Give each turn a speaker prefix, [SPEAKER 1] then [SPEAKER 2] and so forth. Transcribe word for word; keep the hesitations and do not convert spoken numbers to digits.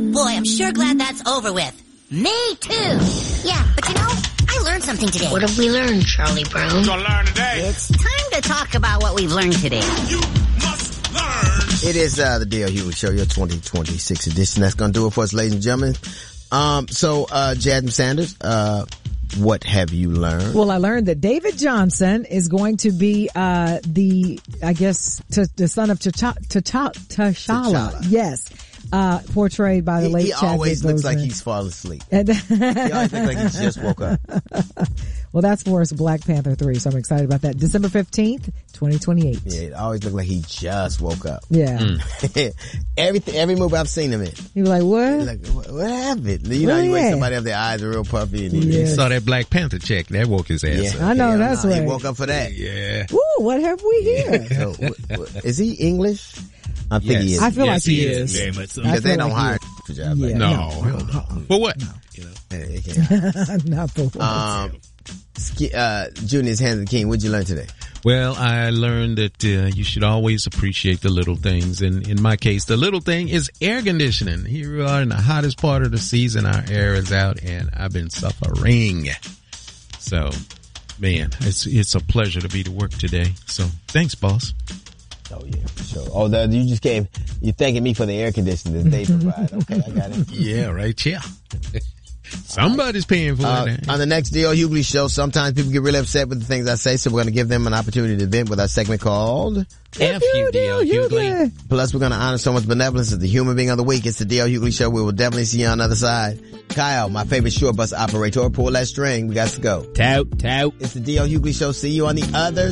[SPEAKER 1] Boy, I'm sure glad that's over with. Me too. Yeah, but you know, I learned something today.
[SPEAKER 2] What have we learned, Charlie Brown?
[SPEAKER 3] We're gonna learn today.
[SPEAKER 1] It's time to talk about what we've learned today.
[SPEAKER 3] You must learn.
[SPEAKER 4] It is uh, the Dale Hughley Show, your twenty twenty-six edition. That's going to do it for us, ladies and gentlemen. Um, so, uh, Jasmine Sanders, uh, what have you learned?
[SPEAKER 5] Well, I learned that David Johnson is going to be, uh, the, I guess, t- the son of T'Challa. T'Challa. Yes. Uh, portrayed by the
[SPEAKER 4] he,
[SPEAKER 5] late
[SPEAKER 4] he
[SPEAKER 5] Chadwick
[SPEAKER 4] always looks
[SPEAKER 5] Boseman.
[SPEAKER 4] like he's falling asleep. he always looks like he just woke up.
[SPEAKER 5] Well, that's for us Black Panther three, so I'm excited about that. December fifteenth, twenty twenty-eight.
[SPEAKER 4] Yeah, it always looks like he just woke up.
[SPEAKER 5] Yeah.
[SPEAKER 4] Mm. Everything, every movie I've seen him in.
[SPEAKER 5] He was like, what?
[SPEAKER 4] Like, what, what happened? You know,
[SPEAKER 5] Where
[SPEAKER 4] you
[SPEAKER 5] he
[SPEAKER 4] wake
[SPEAKER 5] at?
[SPEAKER 4] somebody up, their eyes are real puffy. And he,
[SPEAKER 5] Yeah.
[SPEAKER 6] Saw that Black Panther check. That woke his ass
[SPEAKER 4] yeah.
[SPEAKER 6] up.
[SPEAKER 5] I know,
[SPEAKER 4] Hell
[SPEAKER 5] that's
[SPEAKER 4] no,
[SPEAKER 5] right.
[SPEAKER 4] He woke up for that.
[SPEAKER 6] Yeah.
[SPEAKER 5] Ooh, what have we here?
[SPEAKER 4] So, what, what, is he English? I think
[SPEAKER 6] Yes.
[SPEAKER 4] he is.
[SPEAKER 5] I feel
[SPEAKER 6] Yes,
[SPEAKER 5] like he,
[SPEAKER 6] he
[SPEAKER 5] is.
[SPEAKER 6] is.
[SPEAKER 3] Very much so.
[SPEAKER 5] I
[SPEAKER 4] Because they
[SPEAKER 5] feel
[SPEAKER 4] don't
[SPEAKER 5] like
[SPEAKER 4] hire
[SPEAKER 5] he
[SPEAKER 4] for jobs like
[SPEAKER 5] Yeah.
[SPEAKER 6] No.
[SPEAKER 4] that.
[SPEAKER 6] For what?
[SPEAKER 3] You know.
[SPEAKER 4] Yeah, they can't.
[SPEAKER 5] Not for what.
[SPEAKER 4] Um, Ski- uh, Junior's Hands of the King, what'd you learn today?
[SPEAKER 6] Well, I learned that uh, you should always appreciate the little things. And in my case, the little thing is air conditioning. Here we are in the hottest part of the season. Our air is out and I've been suffering. So, man, it's it's a pleasure to be to work today. So, thanks, boss.
[SPEAKER 4] Oh yeah, for sure. Oh, the, you just came, you thanking me for the air conditioning that they provide. Okay, I got it.
[SPEAKER 6] Yeah, right, yeah. Somebody's paying for
[SPEAKER 4] Uh,
[SPEAKER 6] it.
[SPEAKER 4] on the next D L Hughley Show, sometimes people get really upset with the things I say, so we're going to give them an opportunity to vent with our segment called
[SPEAKER 6] F you, D L Hughley.
[SPEAKER 4] Plus, we're going to honor someone's benevolence as the human being of the week. It's the D L Hughley Show. We will definitely see you on the other side. Kyle, my favorite short bus operator, pull that string. We got to go.
[SPEAKER 7] Tout, tout.
[SPEAKER 4] It's the D L Hughley Show. See you on the other